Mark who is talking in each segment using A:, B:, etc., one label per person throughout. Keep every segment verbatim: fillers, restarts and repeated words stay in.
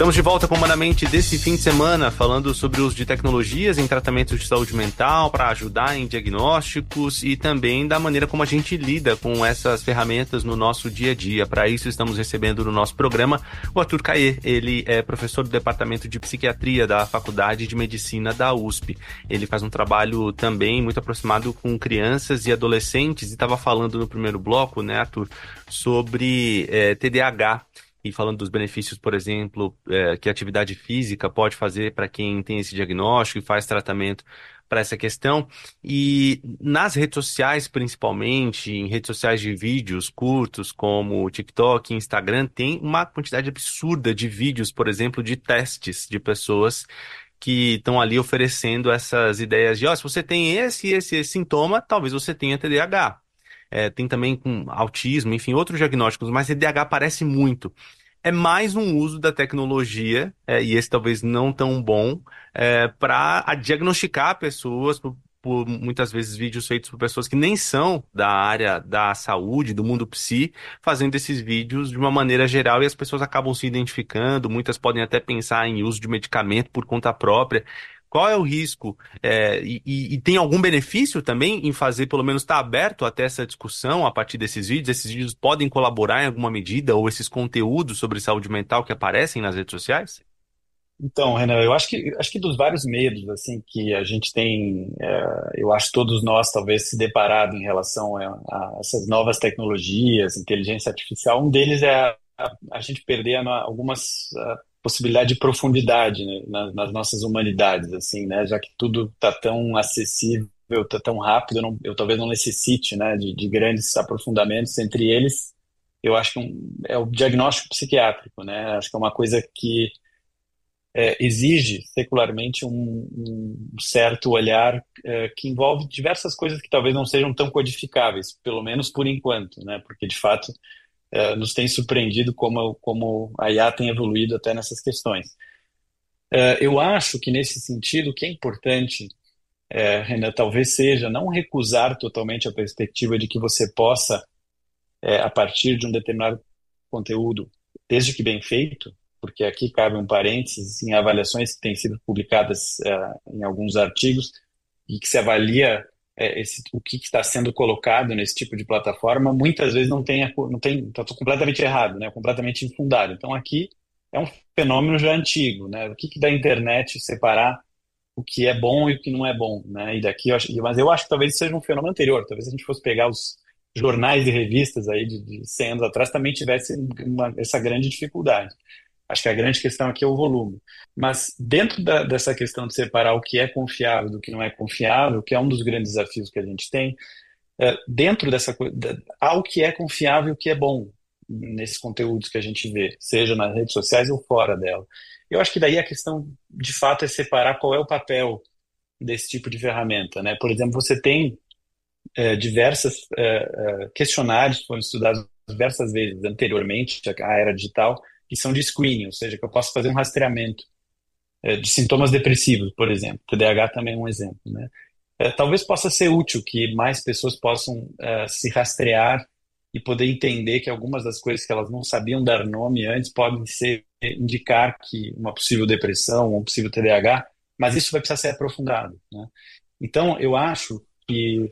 A: Estamos de volta com o Humanamente desse fim de semana, falando sobre o uso de tecnologias em tratamentos de saúde mental para ajudar em diagnósticos e também da maneira como a gente lida com essas ferramentas no nosso dia a dia. Para isso, estamos recebendo no nosso programa o Arthur Caê. Ele é professor do Departamento de Psiquiatria da Faculdade de Medicina da U S P. Ele faz um trabalho também muito aproximado com crianças e adolescentes e estava falando no primeiro bloco, né, Arthur, sobre é, T D A H. E falando dos benefícios, por exemplo, é, que a atividade física pode fazer para quem tem esse diagnóstico e faz tratamento para essa questão. E nas redes sociais, principalmente, em redes sociais de vídeos curtos, como TikTok e Instagram, tem uma quantidade absurda de vídeos, por exemplo, de testes de pessoas que estão ali oferecendo essas ideias de, ó, se você tem esse e esse, esse sintoma, talvez você tenha T D A H. É, tem também com autismo, enfim, outros diagnósticos, mas T D A H aparece muito. É mais um uso da tecnologia, é, e esse talvez não tão bom, é, para diagnosticar pessoas, por, por muitas vezes vídeos feitos por pessoas que nem são da área da saúde, do mundo psi, fazendo esses vídeos de uma maneira geral e as pessoas acabam se identificando, muitas podem até pensar em uso de medicamento por conta própria. Qual é o risco? É, e, e- e tem algum benefício também em fazer, pelo menos estar aberto até essa discussão a partir desses vídeos? Esses vídeos podem colaborar em alguma medida ou esses conteúdos sobre saúde mental que aparecem nas redes sociais?
B: Então, Renan, eu acho que acho que dos vários medos assim que a gente tem, é, eu acho todos nós talvez se deparado em relação a, a essas novas tecnologias, inteligência artificial, um deles é a, a, a gente perder a no- algumas a possibilidade de profundidade, né, nas, nas nossas humanidades, assim, né, já que tudo está tão acessível, está tão rápido, eu, não- eu talvez não necessite, né, de, de grandes aprofundamentos. Entre eles, eu acho que um, é o diagnóstico psiquiátrico, né, acho que é uma coisa que é, exige secularmente um, um certo olhar é, que envolve diversas coisas que talvez não sejam tão codificáveis, pelo menos por enquanto, né? Porque de fato é, nos tem surpreendido como, como a I A tem evoluído até nessas questões. É, eu acho que nesse sentido o que é importante, é, Renan, talvez seja não recusar totalmente a perspectiva de que você possa, é, a partir de um determinado conteúdo, desde que bem feito, porque aqui cabe um parênteses em avaliações que têm sido publicadas eh, em alguns artigos e que se avalia eh, esse, o que que está sendo colocado nesse tipo de plataforma, muitas vezes não tem, a co- não tem, está completamente errado, né? Completamente infundado. Então aqui é um fenômeno já antigo, né? O que que da internet separar o que é bom e o que não é bom, né? E daqui, eu acho, mas eu acho que talvez seja um fenômeno anterior. Talvez se a gente fosse pegar os jornais e revistas aí de, de cem anos atrás, também tivesse uma- essa grande dificuldade. Acho que a grande questão aqui é o volume. Mas dentro da- dessa questão de separar o que é confiável do que não é confiável, que é um dos grandes desafios que a gente tem, é, dentro dessa coisa, há o que é confiável e o que é bom nesses conteúdos que a gente vê, seja nas redes sociais ou fora dela. Eu acho que daí a questão, de fato, é separar qual é o papel desse tipo de ferramenta, né? Por exemplo, você tem é, diversas é, é, questionários que foram estudados diversas vezes anteriormente à era digital, que são de screening, ou seja, que eu posso fazer um rastreamento é, de sintomas depressivos, por exemplo. T D A H também é um exemplo, né? É, talvez possa ser útil que mais pessoas possam é, se rastrear e poder entender que algumas das coisas que elas não sabiam dar nome antes podem ser indicar que uma possível depressão, um possível T D A H, mas isso vai precisar ser aprofundado, né? Então, eu acho que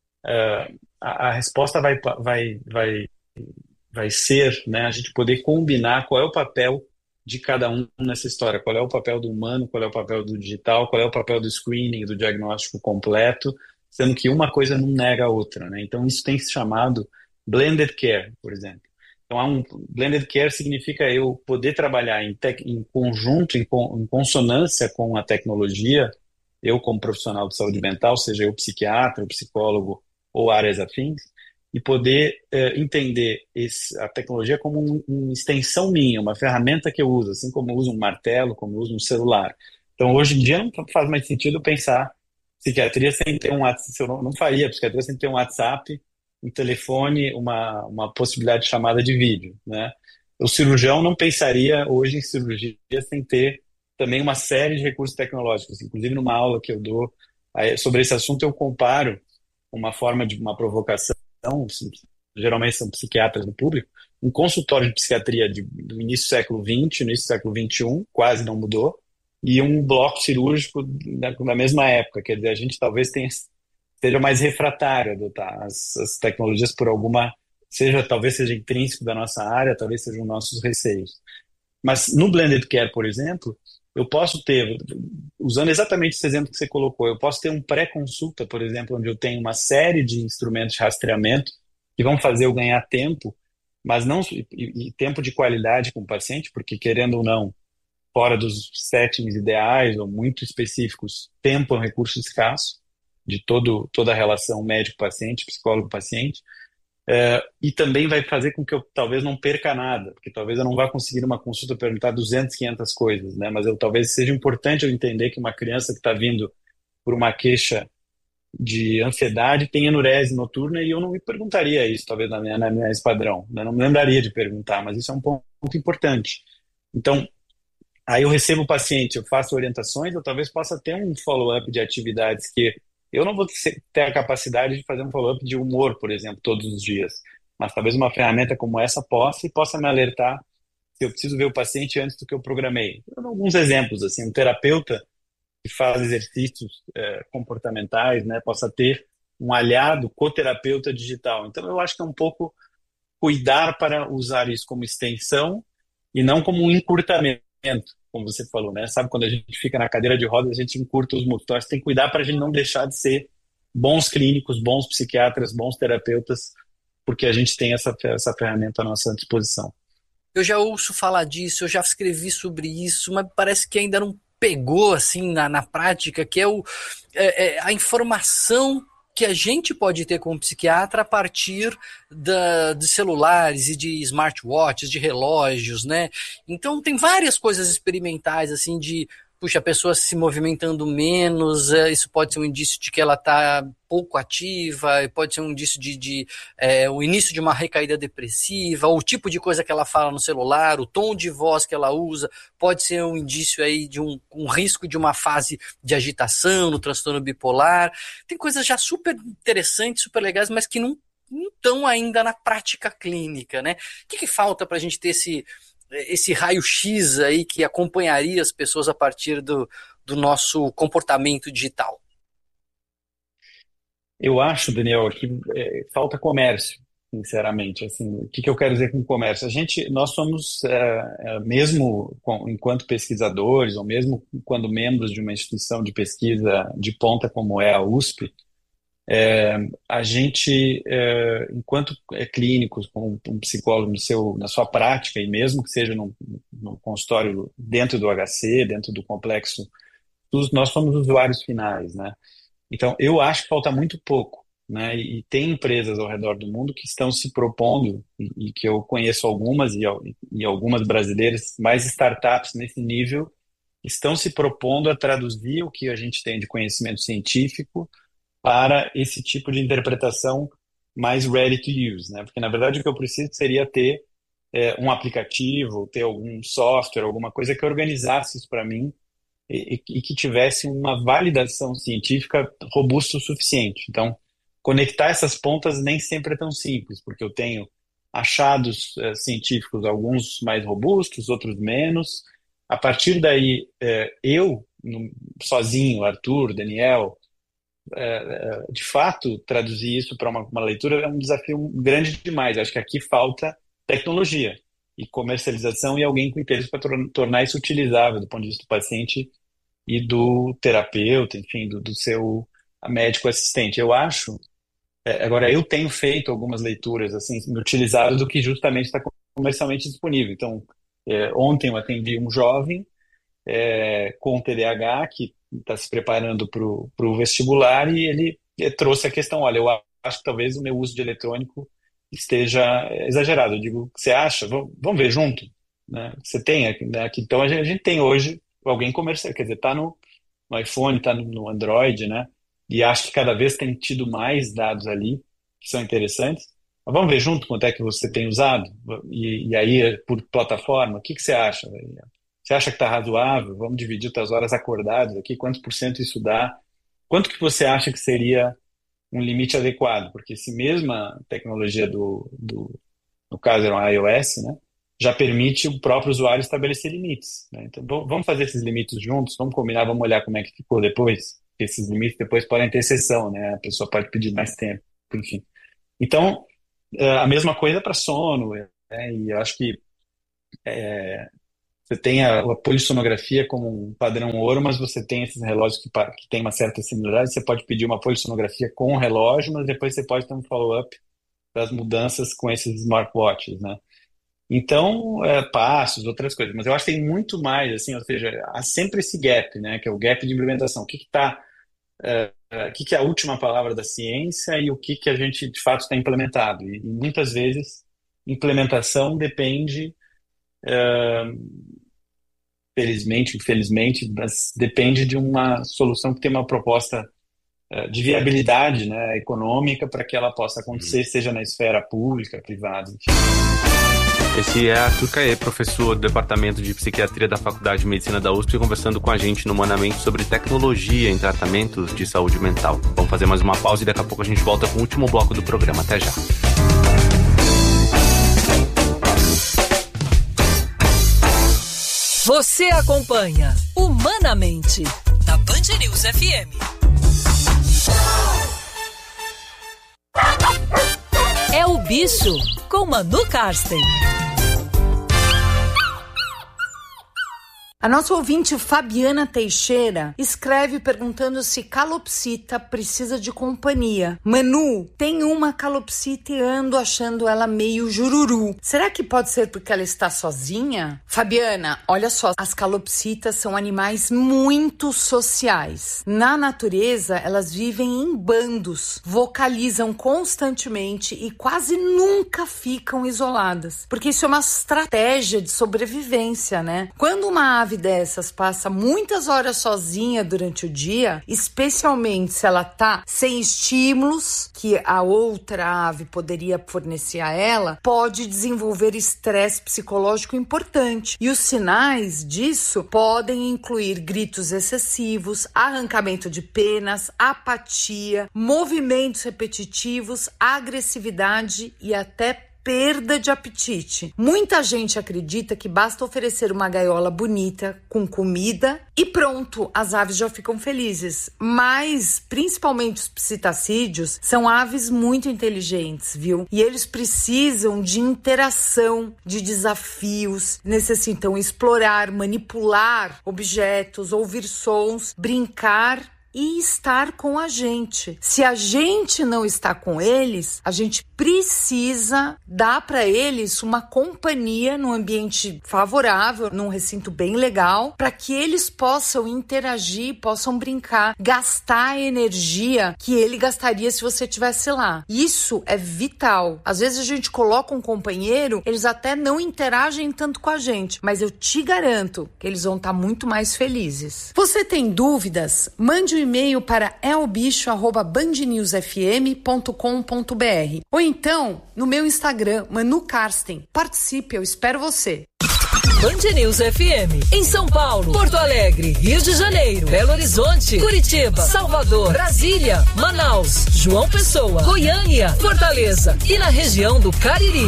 B: é, a, a resposta vai, vai, vai, vai ser, né, a gente poder combinar qual é o papel de cada um nessa história, qual é o papel do humano, qual é o papel do digital, qual é o papel do screening, do diagnóstico completo, sendo que uma coisa não nega a outra, né? Então isso tem se chamado blended care, por exemplo. Então há um blended care significa eu poder trabalhar em, tec, em conjunto, em, con, em consonância com a tecnologia, eu como profissional de saúde mental, seja eu psiquiatra, psicólogo ou áreas afins, e poder eh, entender esse- a tecnologia como um- uma extensão minha, uma ferramenta que eu uso, assim como eu uso um martelo, como eu uso um celular. Então, hoje em dia, não faz mais sentido pensar psiquiatria sem ter um WhatsApp. Eu não, não faria psiquiatria sem ter um WhatsApp, um telefone, uma, uma possibilidade de chamada de vídeo, né? O cirurgião não pensaria hoje em cirurgia sem ter também uma série de recursos tecnológicos. Inclusive, numa aula que eu dou aí, sobre esse assunto, eu comparo uma forma de uma provocação, geralmente são psiquiatras do público, um consultório de psiquiatria de, do início do século vinte, início do século vinte e um, quase não mudou, e um bloco cirúrgico da, da mesma época. Quer dizer, a gente talvez tenha, seja mais refratário a adotar as, as tecnologias por alguma, seja talvez seja intrínseco da nossa área, talvez sejam nossos receios. Mas no Blended Care, por exemplo, eu posso ter, usando exatamente esse exemplo que você colocou, eu posso ter um pré-consulta, por exemplo, onde eu tenho uma série de instrumentos de rastreamento que vão fazer eu ganhar tempo, mas não e, e tempo de qualidade com o paciente, porque querendo ou não, fora dos settings ideais ou muito específicos, tempo é um recurso escasso de todo, toda a relação médico-paciente, psicólogo-paciente. É, e também vai fazer com que eu talvez não perca nada, porque talvez eu não vá conseguir numa consulta perguntar duzentas, quinhentas coisas, né? Mas eu, talvez seja importante eu entender que uma criança que está vindo por uma queixa de ansiedade tem enurese noturna e eu não me perguntaria isso, talvez na minha, na minha padrão, né? Não me lembraria de perguntar, mas isso é um ponto importante. Então, aí eu recebo o paciente, eu faço orientações, eu talvez possa ter um follow-up de atividades que eu não vou ter a capacidade de fazer um follow-up de humor, por exemplo, todos os dias, mas talvez uma ferramenta como essa possa e possa me alertar se eu preciso ver o paciente antes do que eu programei. Eu dou alguns exemplos, assim, um terapeuta que faz exercícios eh, comportamentais, né, possa ter um aliado coterapeuta digital. Então, eu acho que é um pouco cuidar para usar isso como extensão e não como um encurtamento, como você falou, né? Sabe quando a gente fica na cadeira de rodas, a gente encurta os músculos. Então, a gente tem que cuidar para a gente não deixar de ser bons clínicos, bons psiquiatras, bons terapeutas, porque a gente tem essa, essa ferramenta à nossa disposição.
C: Eu já ouço falar disso, eu já escrevi sobre isso, mas parece que ainda não pegou assim na, na prática, que é, o, é, é a informação que a gente pode ter como psiquiatra a partir da, de celulares e de smartwatches, de relógios, né? Então tem várias coisas experimentais, assim, de, puxa, a pessoa se movimentando menos, isso pode ser um indício de que ela está pouco ativa, pode ser um indício de, de é, o início de uma recaída depressiva, o tipo de coisa que ela fala no celular, o tom de voz que ela usa, pode ser um indício aí de um, um risco de uma fase de agitação no transtorno bipolar. Tem coisas já super interessantes, super legais, mas que não estão ainda na prática clínica, né? O que, que falta para a gente ter esse, esse raio-x aí que acompanharia as pessoas a partir do, do nosso comportamento digital?
B: Eu acho, Daniel, que é, falta comércio, sinceramente. Assim, o que, que eu quero dizer com comércio? A gente, nós somos, é, é, mesmo com, enquanto pesquisadores, ou mesmo quando membros de uma instituição de pesquisa de ponta como é a U S P, é, a gente, é, enquanto clínicos, com um psicólogo no seu, na sua prática, e mesmo que seja num, num consultório dentro do H C, dentro do complexo, nós somos usuários finais, né? Então, eu acho que falta muito pouco, né? E, e tem empresas ao redor do mundo que estão se propondo, e, e que eu conheço algumas, e, e algumas brasileiras, mais startups nesse nível, estão se propondo a traduzir o que a gente tem de conhecimento científico para esse tipo de interpretação mais ready to use, né? Porque, na verdade, o que eu preciso seria ter é, um aplicativo, ter algum software, alguma coisa que organizasse isso para mim, e, e que tivesse uma validação científica robusta o suficiente. Então, conectar essas pontas nem sempre é tão simples, porque eu tenho achados eh, científicos, alguns mais robustos, outros menos. A partir daí, eh, eu, no, sozinho, Arthur, Daniel, eh, de fato, traduzir isso para uma, uma leitura é um desafio grande demais. Acho que aqui falta tecnologia e comercialização e alguém com interesse para tor tornar isso utilizável do ponto de vista do paciente e do terapeuta, enfim, do, do seu médico assistente. Eu acho, é, agora eu tenho feito algumas leituras assim, me utilizado do que justamente está comercialmente disponível. Então, é, ontem eu atendi um jovem é, com T D A H que está se preparando para o vestibular e ele é, trouxe a questão, olha, eu acho que talvez o meu uso de eletrônico esteja exagerado. Eu digo, você acha? Vamos, vamos ver junto, né? Você tem aqui, né? Aqui, então a gente, a gente tem hoje alguém comercial, quer dizer, está no, no iPhone, está no, no Android, né? E acho que cada vez tem tido mais dados ali que são interessantes. Mas vamos ver junto quanto é que você tem usado? E, e aí, por plataforma, o que, que você acha? Você acha que está razoável? Vamos dividir as horas acordadas aqui, quantos por cento isso dá? Quanto que você acha que seria um limite adequado, porque se mesma tecnologia do, do no caso era um iOS, né, já permite o próprio usuário estabelecer limites, né? Então vamos fazer esses limites juntos, vamos combinar, vamos olhar como é que ficou depois. Esses limites depois podem ter exceção, né? A pessoa pode pedir mais tempo, enfim. Então, a mesma coisa para sono, né? E eu acho que é, você tem a, a polissonografia como um padrão ouro, mas você tem esses relógios que, que tem uma certa similaridade. Você pode pedir uma polissonografia com o relógio, mas depois você pode ter um follow-up das mudanças com esses smartwatches, né? Então, é, passos, outras coisas. Mas eu acho que tem muito mais, assim, ou seja, há sempre esse gap, né? Que é o gap de implementação. O que que está... É, o que que é a última palavra da ciência e o que que a gente, de fato, está implementado. E, e muitas vezes, implementação depende... É, felizmente, infelizmente, mas depende de uma solução que tem uma proposta é, de viabilidade, né, econômica para que ela possa acontecer, seja na esfera pública, privada, enfim.
A: Esse é Arthur Caê, professor do Departamento de Psiquiatria da Faculdade de Medicina da U S P, conversando com a gente no Humanamente sobre tecnologia em tratamentos de saúde mental. Vamos fazer mais uma pausa e daqui a pouco a gente volta com o último bloco do programa. Até já.
D: Você acompanha Humanamente, da Band News F M. É o Bicho, com Manu Karsten.
E: A nossa ouvinte Fabiana Teixeira escreve perguntando se calopsita precisa de companhia. Manu, tem uma calopsita e ando achando ela meio jururu. Será que pode ser porque ela está sozinha? Fabiana, olha só, as calopsitas são animais muito sociais. Na natureza, elas vivem em bandos, vocalizam constantemente e quase nunca ficam isoladas, porque isso é uma estratégia de sobrevivência, né? Quando uma ave dessas passa muitas horas sozinha durante o dia, especialmente se ela tá sem estímulos que a outra ave poderia fornecer a ela, pode desenvolver estresse psicológico importante. E os sinais disso podem incluir gritos excessivos, arrancamento de penas, apatia, movimentos repetitivos, agressividade e até perda de apetite. Muita gente acredita que basta oferecer uma gaiola bonita com comida e pronto, as aves já ficam felizes. Mas, principalmente os psitacídeos, são aves muito inteligentes, viu? E eles precisam de interação, de desafios, necessitam explorar, manipular objetos, ouvir sons, brincar e estar com a gente. Se a gente não está com eles, a gente precisa dar para eles uma companhia num ambiente favorável, num recinto bem legal, para que eles possam interagir, possam brincar, gastar a energia que ele gastaria se você estivesse lá. Isso é vital. Às vezes a gente coloca um companheiro, eles até não interagem tanto com a gente, mas eu te garanto que eles vão estar muito mais felizes. Você tem dúvidas? Mande um e-mail para elbicho arroba band news f m ponto com ponto b r ou então no meu Instagram, Manu Karsten. Participe, eu espero você.
D: Band News F M, em São Paulo, Porto Alegre, Rio de Janeiro, Belo Horizonte, Curitiba, Salvador, Brasília, Manaus, João Pessoa, Goiânia, Fortaleza e na região do Cariri.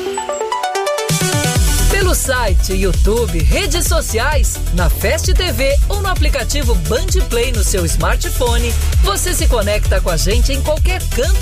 D: Pelo site, YouTube, redes sociais, na Fast T V ou no aplicativo Band Play no seu smartphone, você se conecta com a gente em qualquer canto